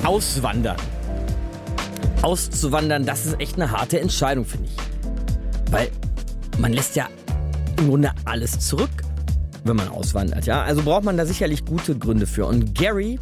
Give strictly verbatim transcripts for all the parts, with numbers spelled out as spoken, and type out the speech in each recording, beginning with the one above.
Auswandern. Auszuwandern, das ist echt eine harte Entscheidung, finde ich. Weil man lässt ja im Grunde alles zurück, wenn man auswandert. Ja? Also braucht man da sicherlich gute Gründe für. Und Gary,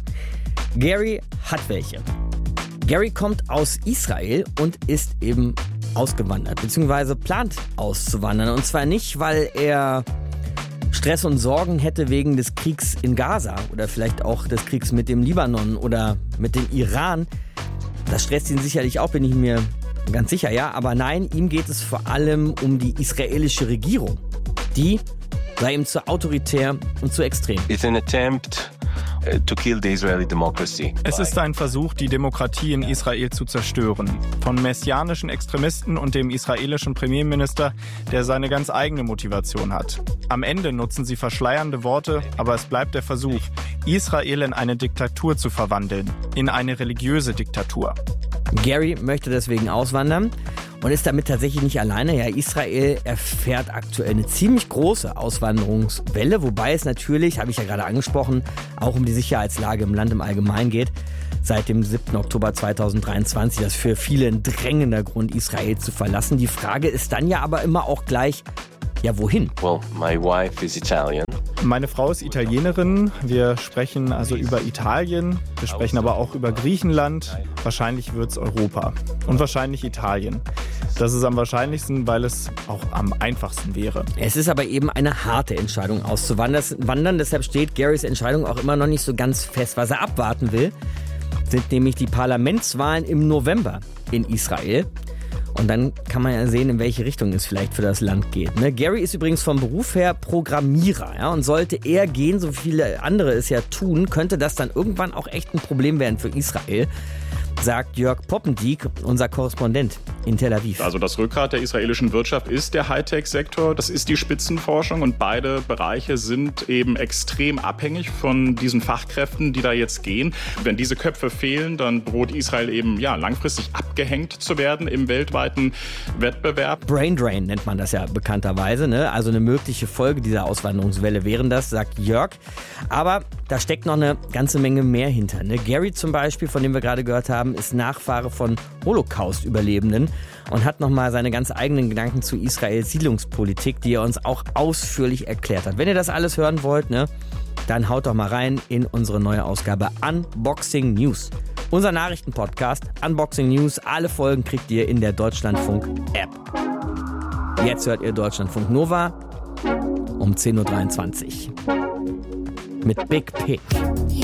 Gary hat welche. Gary kommt aus Israel und ist eben ausgewandert, beziehungsweise plant auszuwandern. Und zwar nicht, weil er Stress und Sorgen hätte wegen des Kriegs in Gaza oder vielleicht auch des Kriegs mit dem Libanon oder mit dem Iran. Das stresst ihn sicherlich auch, bin ich mir ganz sicher, ja. Aber nein, ihm geht es vor allem um die israelische Regierung. Die sei ihm zu autoritär und zu extrem. It's an attempt to kill the Israeli democracy. Es ist ein Versuch, die Demokratie in Israel zu zerstören. Von messianischen Extremisten und dem israelischen Premierminister, der seine ganz eigene Motivation hat. Am Ende nutzen sie verschleiernde Worte, aber es bleibt der Versuch, Israel in eine Diktatur zu verwandeln. In eine religiöse Diktatur. Gary möchte deswegen auswandern und ist damit tatsächlich nicht alleine. Ja, Israel erfährt aktuell eine ziemlich große Auswanderungswelle, wobei es natürlich, habe ich ja gerade angesprochen, auch um die Sicherheitslage im Land im Allgemeinen geht. Seit dem siebten Oktober zweitausenddreiundzwanzig, das ist für viele ein drängender Grund, Israel zu verlassen. Die Frage ist dann ja aber immer auch gleich, ja, wohin? Well, my wife is Italian. Meine Frau ist Italienerin. Wir sprechen also über Italien. Wir sprechen aber auch über Griechenland. Wahrscheinlich wird es Europa. Und wahrscheinlich Italien. Das ist am wahrscheinlichsten, weil es auch am einfachsten wäre. Es ist aber eben eine harte Entscheidung auszuwandern. Deshalb steht Garys Entscheidung auch immer noch nicht so ganz fest. Was er abwarten will, sind nämlich die Parlamentswahlen im November in Israel. Und dann kann man ja sehen, in welche Richtung es vielleicht für das Land geht. Ne? Gary ist übrigens vom Beruf her Programmierer. Ja? Und sollte er gehen, so viele andere es ja tun, könnte das dann irgendwann auch echt ein Problem werden für Israel, sagt Jörg Poppendiek, unser Korrespondent in Tel Aviv. Also das Rückgrat der israelischen Wirtschaft ist der Hightech-Sektor, das ist die Spitzenforschung und beide Bereiche sind eben extrem abhängig von diesen Fachkräften, die da jetzt gehen. Wenn diese Köpfe fehlen, dann droht Israel eben ja langfristig abgehängt zu werden im weltweiten Wettbewerb. Brain Drain nennt man das ja bekannterweise, ne? Also eine mögliche Folge dieser Auswanderungswelle wären das, sagt Jörg. Aber da steckt noch eine ganze Menge mehr hinter. Ne? Gary zum Beispiel, von dem wir gerade gehört haben, ist Nachfahre von Holocaust-Überlebenden und hat nochmal seine ganz eigenen Gedanken zu Israels Siedlungspolitik, die er uns auch ausführlich erklärt hat. Wenn ihr das alles hören wollt, ne, dann haut doch mal rein in unsere neue Ausgabe Unboxing News. Unser Nachrichtenpodcast Unboxing News. Alle Folgen kriegt ihr in der Deutschlandfunk-App. Jetzt hört ihr Deutschlandfunk Nova um zehn Uhr dreiundzwanzig mit Big Pig.